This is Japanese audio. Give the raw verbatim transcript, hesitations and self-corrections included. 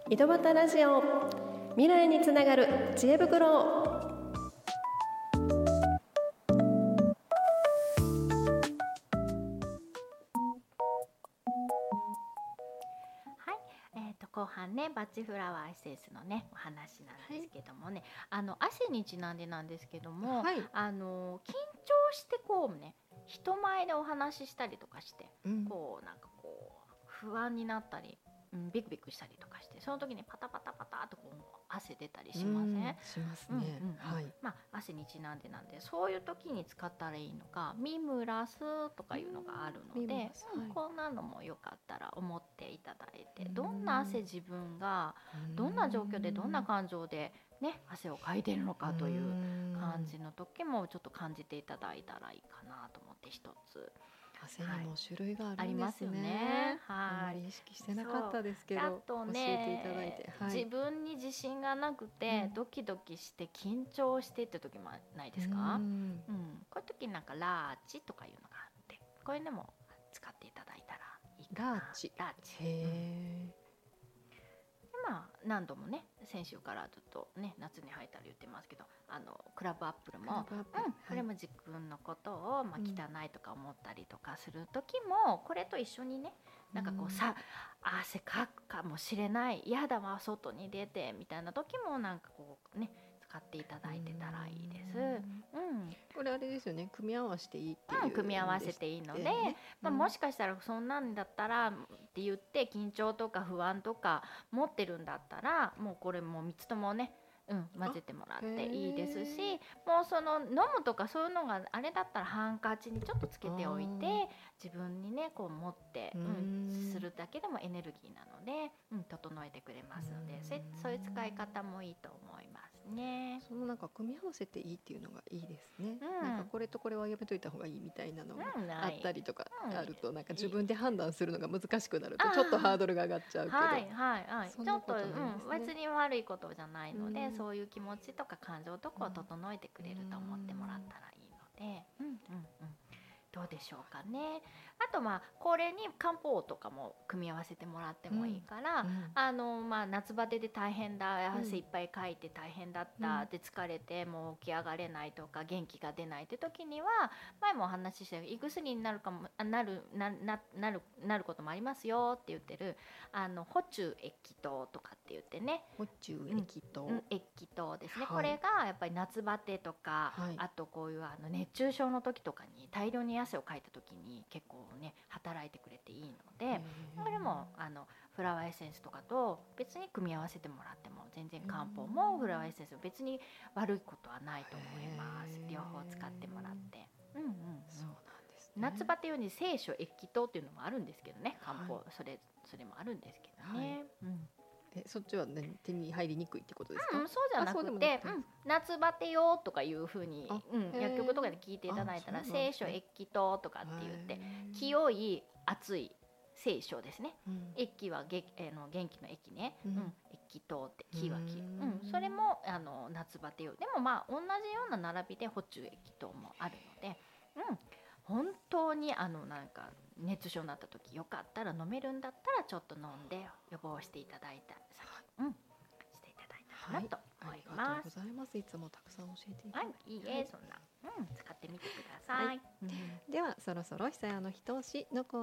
井戸端ラジオ、未来につながる知恵袋。 えー、と後半ね、バッチフラワーエッセンスのねお話なんですけどもね、はい、あの汗にちなんでなんですけども、はい、あの緊張してこうね人前でお話ししたりとかして、うん、こうなんかこう不安になったり、うん、ビクビクしたりとかして、その時にパタパタパタとこう汗出たりしません？うん、 しますね。うんうんうん、 はい。まあ汗にちなんでなんで、そういう時に使ったらいいのか、ミムラスとかいうのがあるので、うん、はい、こんなのもよかったら思っていただいて、どんな汗自分がどんな状況でどんな感情でね汗をかいているのかという感じの時もちょっと感じていただいたらいいかなと思って一つ。 汗にも種類があるんですね。はい、ありますよね。 はい、あまり意識してなかったですけど、 あとね、 教えていただいて、はい、 自分に自信がなくて、うん、ドキドキして緊張してって時もないですか？うん、うん、こういう時なんかラーチとかいうのがあって、これでも使っていただいたらいいかな。 ラーチ、 ラーチ。 へー。 まあ、何度もね先週からずっとね夏に入ったら言ってますけど、あのクラブアップルも、うん、これも自分のことを、まあ、汚いとか思ったりとかする時も、これと一緒にねなんかこうさ、汗かくかもしれない、嫌だわ外に出てみたいな時もなんかこうね使っていただいてたらいいです。うん、 これあれですよね、組み合わせていいっていう、うん、 組み合わせていいので、ね、まあ、もしかしたらそんなんだったらって言って緊張とか不安とか持ってるんだったら、もうこれもみっつともね、うん、混ぜてもらっていいですし、もうその飲むとかそういうのがあれだったらハンカチにちょっとつけておいて自分にねこう持って、うん、するだけでもエネルギーなので、うん、整えてくれますので、そそういう使い方もいいと思いますね。 そのなんか組み合わせていいっていうのがいいですね。うん、なんかこれとこれはやめといた方がいいみたいなのがあったりとかあると、なんか自分で判断するのが難しくなるとちょっとハードルが上がっちゃうけど、 はいはいはい、ちょっと、うん、別に悪いことじゃないので、うん、そういう気持ちとか感情とかを整えてくれると思ってもらったらいいので、うんうんうん、どうでしょうかね。あとまあこれに漢方とかも組み合わせてもらってもいいから、うんうん、あのまあ夏バテで大変だ、汗いっぱいかいて大変だった、うん、で疲れてもう起き上がれないとか元気が出ないって時には、前もお話ししたように胃薬になるかもなるなななるなることもありますよって言ってる、あの補中液糖とかって言ってね、 補中液糖、 うんうん、液糖ですね、はい、これがやっぱり夏バテとか、はい、あとこういうあの熱中症の時とかに大量に汗をかいた時に結構ね働いてくれていいので、これもあのフラワーエッセンスとかと別に組み合わせてもらっても全然漢方もフラワーエッセンスも別に悪いことはないと思います。両方使ってもらって、うんうんうん、 そうなんですね。 夏バテ用に聖書液糖っていうのもあるんですけどね、漢方、はい、それそれもあるんですけどね、はい、うん、 えそっちは、ね、手に入りにくいってことですか？ うん、そうじゃなくて、うん、夏バテ用とかいう風に、うん、薬局とかで聞いていただいたら聖書液糖とかって言って清い熱い聖書ですね、うん、液はげ、えー、の元気の液ね、うんうん、液糖って気は気、うん、それもあの夏バテ用でもまあ同じような並びで補中液糖もあるので、うん、本当にあのなんか熱症になった時よかったら飲めるんだったらちょっと飲んで予防していただいた、うん、していただいたらなと思います。 はい、ありがとうございます。いつもたくさん教えていただいて、 はい、いいえ、そんな、うん、使ってみてください。はい、 ではそろそろ久屋の一押しのコーナー